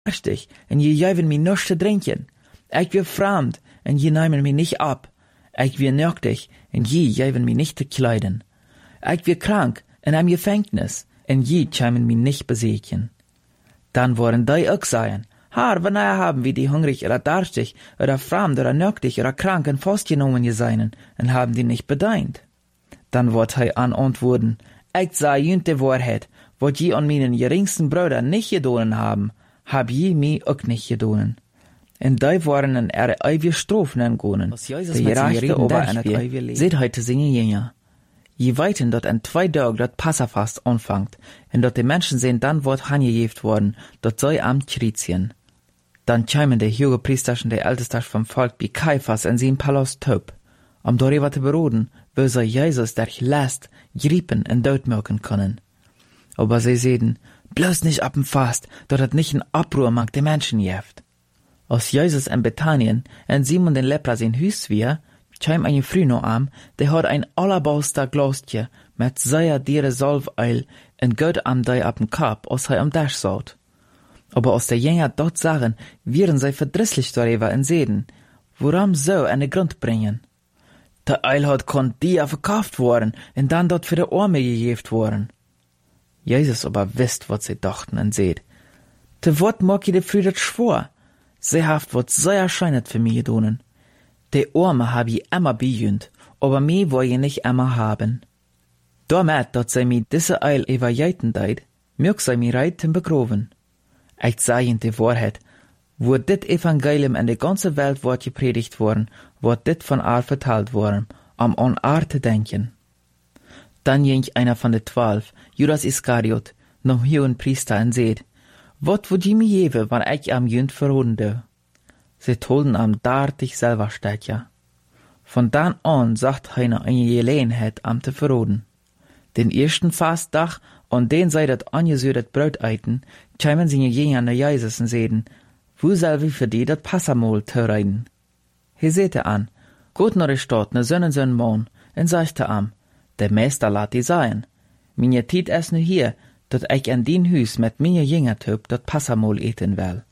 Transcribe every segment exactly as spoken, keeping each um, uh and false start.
Richtig, en je geven me nichts te drinken. Ik weer vreemd, en je nemen me nicht ab. Ik weer nöchtig, en je geven me nicht te kleiden. Ik weer krank, en am Gefängnis, en je kämen me nicht besechen. Dann worden die auch sagen, Herr, wanneer haben wir die hungrig oder durstig oder fremd oder nöchtig oder krank en festgenommen geseinen, en haben die nicht bedeint. Dann wird hij antworten, ich sage jünt die Wahrheit, wat je an meinen geringsten Brüder nicht gedonen haben, hab je mir auch nicht gedonen. En die waren in ihre ewige Strafen entgonnen. De gerechte ober en het ewige leven. Seht heute singen Jünger. Je weiten, dat en zwei Tage dat Passafast anfangt, en dat die Menschen sehen, dann wird hangejeft worden, dat sei am Chrizien. Dann kämen die Hohepriester und die Ältesten vom Volk wie Kaiphas in sein Palast töp, um darüber zu beroden, wo sie Jesus durch Last, griepen und dort machen können. Aber sie sehen, bloß nicht ab dem Fast, dat het nicht ein Abruhr mag die Menschen jeft. Als Jesus in Bethanien en Simon den Lepra sein Hüs wir, käm eine Frau noch am, der hat ein Alabaster Glastje mit sehr diere Salveil en Gott am dei ab dem Kap, als hij am Dash saut. Aber als der Jünger dort sagen, wären sie verdrisslich darüber en sehen, woran so eine Grund bringen. Der Eil hat kon die verkauft worden en dann dort für die Arme gegeft worden. Jesus aber wisst, wat sie dachten en seht. Te wat mag je de Frau dat schwor? Sie haft wat sehr erscheinet für mich gedonen. De Arme hab ich immer bejünt, aber mir woll je nicht immer haben. Damit, dat sie mi diese Eil evajeiten deit, mög sie mi reiten begroven. Ich sag ihnen die Wahrheit, wo dit Evangelium in die ganze Welt wird gepredigt worden, wird dit von Aar verteilt worden, um an Aar zu denken. Dann ging einer von den Zwölf, Judas Iskariot, noch hohen Priester und seht, wat wud je mir geben, wann ich am Jünd verroden do? Sie tolden am dartig selber steht ja. Von dann an sagt heiner eine Gelegenheit am te verroden. Den ersten Fastdag, an den sei dat angesödet Brot eiten, kämen sie Jünger nach Jesus und sehen, wo soll wir für die dat Passamol te reiden? He sehte an, gut nach der Stadt, ne Sonne so Mond, und sagte am, der Meister lat die sein. Minje Tiet es nu hier, dat ich an din Hüs mit minje Jünger töp dat Passamol eten will.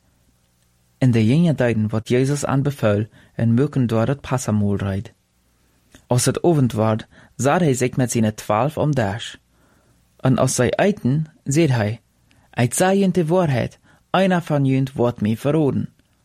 In de Jünger deiden wat Jesus anbefahl, en mögen dort dat Passamol reit. Als het Abend ward, sah hij sich mit seine Zwölf um Dash. Und aus sei Eiten, seht hij, ich sag jünt die Wahrheit, einer von jünt wird mir verroden.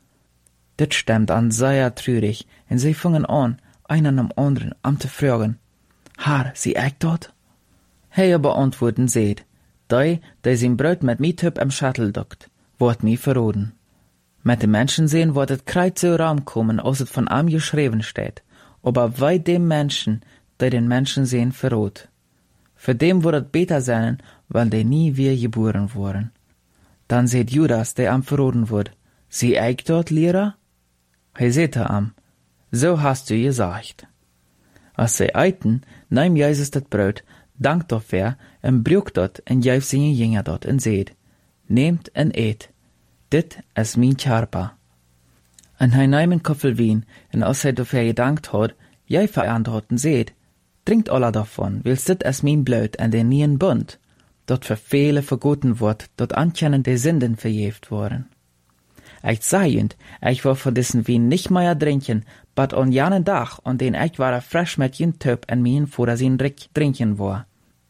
Dit stemmt an sehr trürig, und sie fangen an, einen am anderen am zu fragen, Herr, sie echt dort? Hij aber antworten seht, die, die sein Brot mit mi töp am Schattel dockt, wird mir verroden. Mit den Menschen sehen, wird het kreuz so Raum kommen, als het von am geschrieben steht, aber weit dem Menschen, die den Menschen sehen, verrot. Für dem wird het besser sein, weil die nie wieder geboren wurden. Dann seht Judas, der am verroden wird, sie echt dort, Lehrer? He seht er am, so hast du gesagt. Als sie eiten, nahm Jesus das Brot, dankt dafür, und brüch dort, und gäf seine Jünger dort, und seht, nehmt und eet, dit is mein Körper. Und hij nahm een Koffel Wein, und als hij dafür gedankt hat, jij verantworten seht, trinkt alle davon, wils dit is mein Blut an den neuen Bund, dort für viele vergoten wird, dort ankennen die Sünden verjeft worden. Ich sag jünd, ich war von diesen Wein nicht mehr trinken, bat an janen Dach, an den ich war frisch mit jen Töp en mien vor er sin Rick trinken war.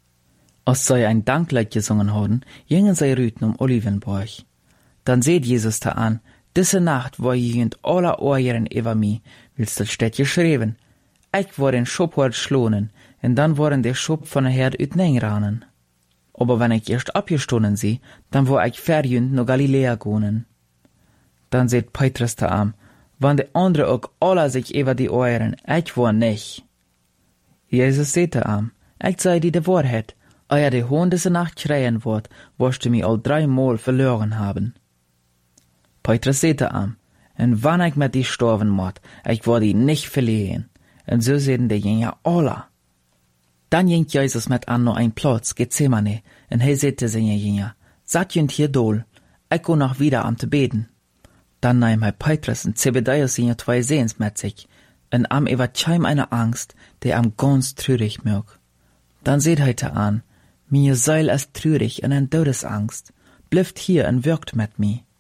Als sie ein Danklied gesungen haben, gingen sie rüten um Olivenburg. Dann seht Jesus da an, diese Nacht war jünd alle Ohren über mi, willst du steht geschrieben. Ich war den Schub schlonen, und dann waren der Schub von der Herd üt ranen. Aber wenn ich erst abgestonnen sie, dann war ich verjünd no Galiläa gonen. Dann seht Petrus da an, wann de andere auch alle sich über die Ohren, ich war nicht. Jesus seht da an, ich sei dir die Wahrheit, euer de Hohn diese Nacht schreien wird, wirst du mich all dreimal verloren haben. Petrus seht da an, und wann ich mit die sterben mod, ich war die nicht verlieren. Und so sehen die Jünger alle. Dann ging Jesus mit an noch ein Platz, Gethsemane, und er sagte seine Jünger, seid jünd hier dol, ich go noch wieder am zu beten. Dann nahm er Petrus und Zebedäus seine zwei Sehens mit sich, und am über scheim eine Angst, der am ganz trürig mög. Dann seht heute an, mir Seil ist trürig und ein Todesangst, blifft hier und wirkt mit mir.